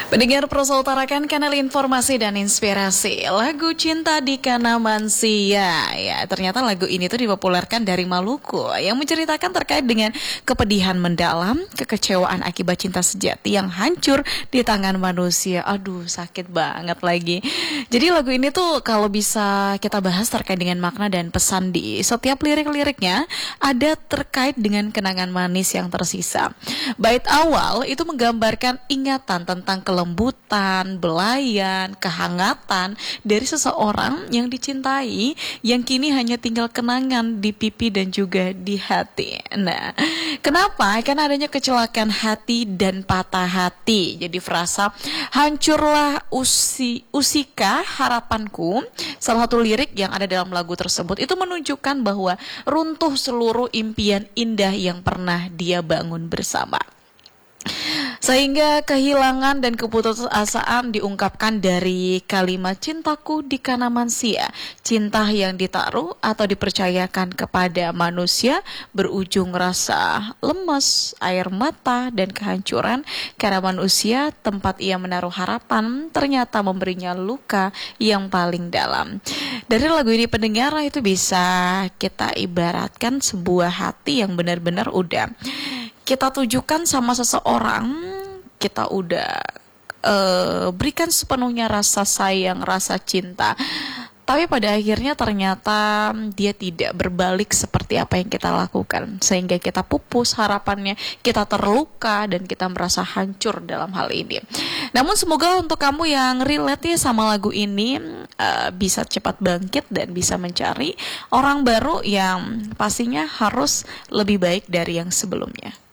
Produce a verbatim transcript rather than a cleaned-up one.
Pendengar Prosa utarakan kanal informasi dan inspirasi. Lagu Cinta di Kanamansia. Ya, ternyata lagu ini tuh dipopulerkan dari Maluku yang menceritakan terkait dengan kepedihan mendalam, kekecewaan akibat cinta sejati yang hancur di tangan manusia. Aduh, sakit banget lagi. Jadi lagu ini tuh kalau bisa kita bahas terkait dengan makna dan pesan di setiap lirik-liriknya ada terkait dengan kenangan manis yang tersisa. Bait awal itu menggambarkan ingatan tentang kelembutan, belayan, kehangatan dari seseorang yang dicintai yang kini hanya tinggal kenangan di pipi dan juga di hati. Nah, kenapa? Karena adanya kecelakaan hati dan patah hati. Jadi frasa hancurlah usi, usika harapanku, salah satu lirik yang ada dalam lagu tersebut itu menunjukkan bahwa runtuh seluruh impian indah yang pernah dia bangun bersama. Sehingga kehilangan dan keputusasaan diungkapkan dari kalimat cintaku di Kanamansia. Cinta yang ditaruh atau dipercayakan kepada manusia berujung rasa lemes, air mata, dan kehancuran. Karena manusia tempat ia menaruh harapan ternyata memberinya luka yang paling dalam. Dari lagu ini pendengar itu bisa kita ibaratkan sebuah hati yang benar-benar udah kita tujukan sama seseorang, kita udah uh, berikan sepenuhnya rasa sayang, rasa cinta. Tapi pada akhirnya ternyata dia tidak berbalik seperti apa yang kita lakukan. Sehingga kita pupus harapannya, kita terluka dan kita merasa hancur dalam hal ini. Namun semoga untuk kamu yang relate ya sama lagu ini uh, bisa cepat bangkit dan bisa mencari orang baru yang pastinya harus lebih baik dari yang sebelumnya.